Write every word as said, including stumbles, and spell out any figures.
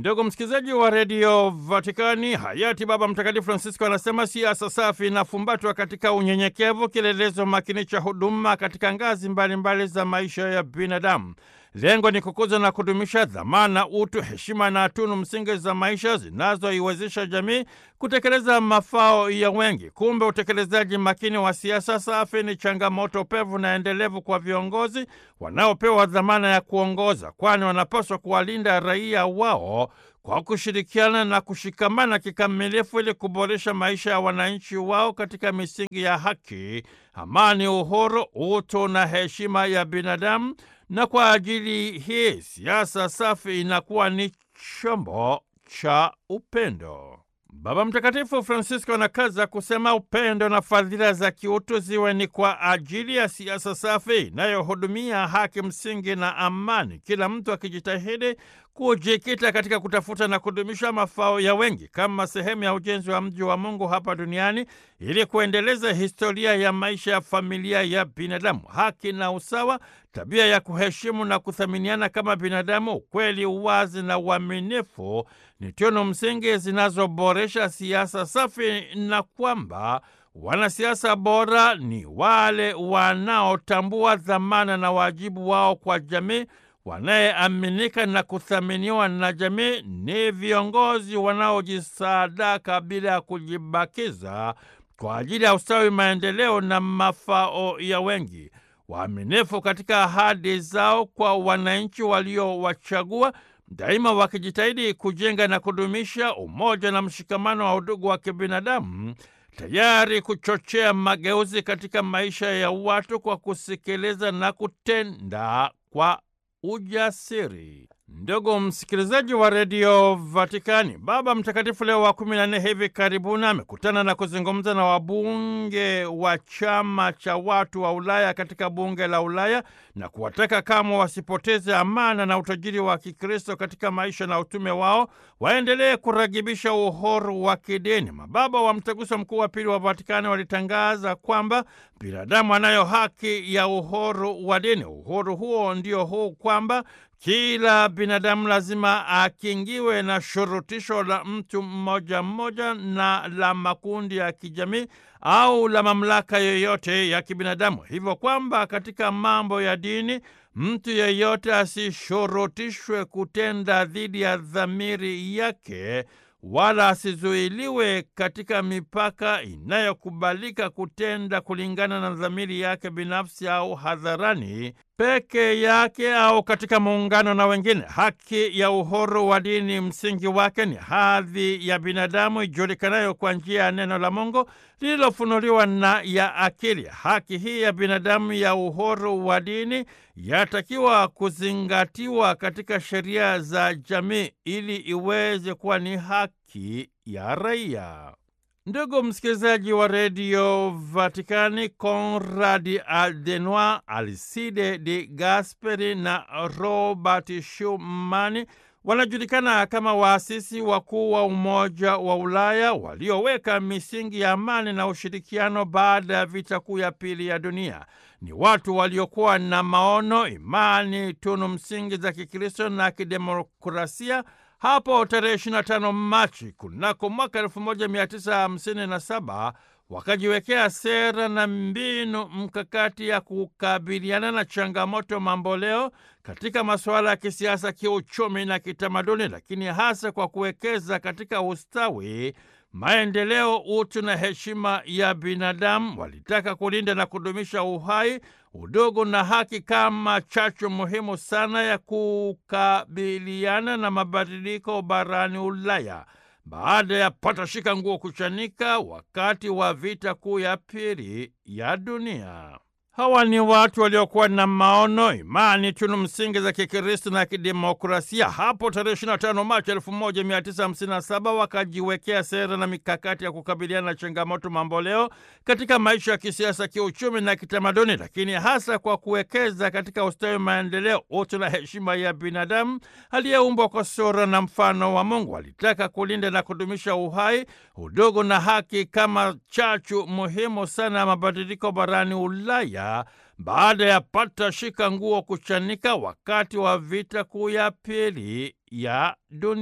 Ndugu msikilizaji wa redio Vatikani, hayati Baba Mtakatifu Francisco anasema siasa safi inafumbatwa katika unyenyekevu, kielelezo makini cha huduma katika ngazi mbalimbali mbali za maisha ya binadamu. Lengo ni kukuza na kudumisha dhamana, utu, heshima na tunu msingi za maisha zinazoiwezesha jamii kutekeleza mafao ya wengi. Kumbe utekelezaji makini wa siasa safi ni changamoto pevu na endelevu kwa viongozi wanaopewa dhamana ya kuongoza, kwani wanapaswa kuwalinda raia wao kwa kushirikiana na kushikamana kikamilifu ili kuboresha maisha ya wananchi wao katika misingi ya haki, amani, uhuru, utu na heshima ya binadamu. Na kwa ajili hii siasa safi inakuwa ni chombo cha upendo. Baba Mtakatifu Francisco anakaza kusema upendo na fadhila za kiutu ziwe ni kwa ajili ya siasa safi inayohudumia haki msingi na amani, kila mtu akijitahidi kujikita katika kutafuta na kudumisha mafao ya wengi kama sehemu ya ujenzi wa mji wa Mungu hapa duniani, ili kuendeleza historia ya maisha ya familia ya binadamu. Haki na usawa, tabia ya kuheshimu na kuthaminiana kama binadamu, ukweli, uwazi na uaminifu ni tunu msingi zinazoboresha siasa safi, na kwamba wanasiasa bora ni wale wanaotambua dhamana na wajibu wao kwa jamii, wanayeaminika na kuthaminiwa na jamii. Ni viongozi wanaojisadaka bila ya kujibakiza kwa ajili ya ustawi, maendeleo na mafao ya wengi, waaminifu katika ahadi zao kwa wananchi waliowachagua, daima wakijitahidi kujenga na kudumisha umoja na mshikamano wa udugu wa kibinadamu, tayari kuchochea mageuzi katika maisha ya watu kwa kusikiliza na kutenda kwa ujasiri. Ndugu msikilizaji wa redio Vatikani, Baba Mtakatifu Leo wa kumi na nne hivi karibuni amekutana na kuzungumza na wabunge wa chama cha watu wa Ulaya katika bunge la Ulaya na kuwataka kama wasipoteze amana na utajiri wa Kikristo katika maisha na utume wao, waendelee kuragibisha uhuru wa kidini. Mababa wa Mtaguso Mkuu wa Pili wa Vatikani walitangaza kwamba binadamu anayo haki ya uhuru wa dini. Uhuru huo ndio huu kwamba kila binadamu lazima akingiwe na shurutisho la mtu mmoja mmoja na la makundi ya kijamii au la mamlaka yoyote ya kibinadamu, hivyo kwamba katika mambo ya dini mtu yeyote asishurutishwe kutenda dhidi ya dhamiri yake, wala asizuiliwe katika mipaka inayokubalika kutenda kulingana na dhamiri yake binafsi au hadharani peke yake au katika muungano na wengine. Haki ya uhuru wa dini msingi wake ni hadhi ya binadamu ijulikanayo kwa njia ya neno la Mungu lililofunuliwa na ya akili. Haki hii ya binadamu ya uhuru wa dini yatakiwa kuzingatiwa katika sheria za jamii ili iweze kuwa ni haki ya raia. Ndugu msikilizaji wa redio Vatikani, Konradi Adenauer, Alcide de Gasperi na Robert Schuman wanajulikana kama waasisi wakuu wa Umoja wa Ulaya walioweka misingi ya amani na ushirikiano baada ya vita kuu ya pili ya dunia. Ni watu waliokuwa na maono, imani, tunu msingi za Kikristo na kidemokrasia. Hapo tarehe ishirini na tano Machi kunako mwaka elfu moja mia tisa hamsini na saba wakajiwekea sera na mbinu mkakati ya kukabiliana na changamoto mamboleo katika masuala ya kisiasa, kiuchumi na kitamaduni, lakini hasa kwa kuwekeza katika ustawi, maendeleo, utu na heshima ya binadamu. Walitaka kulinda na kudumisha uhai, udugu na haki kama chachu muhimu sana ya kukabiliana na mabadiliko barani Ulaya baada ya patashika nguo kuchanika wakati wa vita kuu ya pili ya dunia. Hawa ni watu waliokuwa na maono, imani, tunu msingi za Kikristo na kidemokrasia. Hapo tarehe ishirini na tano Machi elfu moja mia tisa hamsini na saba wakajiwekea sera na mikakati ya kukabiliana na changamoto mamboleo katika maisha ya kisiasa, kiuchumi na kitamaduni, lakini hasa kwa kuwekeza katika ustawi, maendeleo, utu na heshima ya binadamu aliyeumbwa kwa sura na mfano wa Mungu. Walitaka kulinda na kudumisha uhai, udugu na haki kama chachu muhimu sana ya mabadiliko barani Ulaya baada ya patashika nguo kuchanika wakati wa vita kuu ya pili ya dunia.